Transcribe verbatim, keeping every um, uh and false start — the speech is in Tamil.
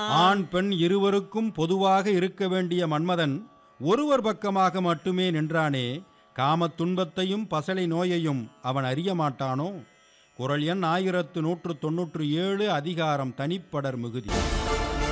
ஆண் பெண் இருவருக்கும் பொதுவாக இருக்க வேண்டிய மன்மதன் ஒருவர் பக்கமாக மட்டுமே நின்றானே, காமத் துன்பத்தையும் பசலை நோயையும் அவன் அறிய மாட்டானோ? குறள் எண் ஆயிரத்து நூற்று தொன்னூற்று ஏழு, அதிகாரம் தனிப்படர் மிகுதி.